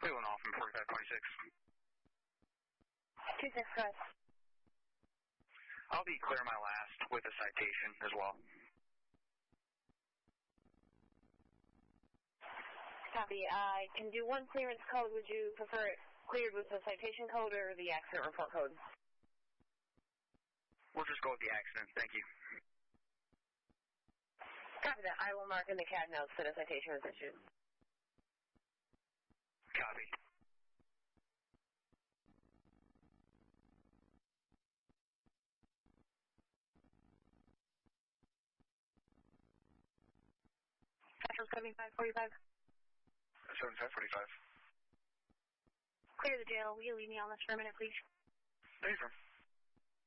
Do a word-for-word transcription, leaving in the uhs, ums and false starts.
two and off from forty-five twenty-six. two six, go ahead. I'll be clear my last with a citation as well. Copy. I can do one clearance code. Would you prefer it cleared with the citation code or the accident report code? We'll just go with the accident. Thank you. Copy that. I will mark in the C A D notes that a citation was issued. Copy. Central seventy-five forty-five. seventy-five forty-five. Clear the jail. Will you leave me on this for a minute, please? Thank you, sir.